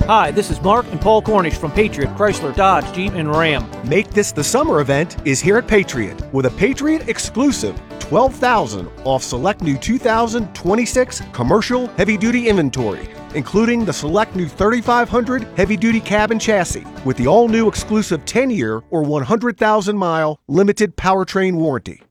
Hi, this is Mark and Paul Cornish from Patriot Chrysler Dodge Jeep and Ram. Make This the Summer event is here at Patriot with a Patriot exclusive $12,000 off select new 2026 commercial heavy-duty inventory, including the select new 3500 heavy-duty cab and chassis with the all-new exclusive 10-year or 100,000-mile limited powertrain warranty.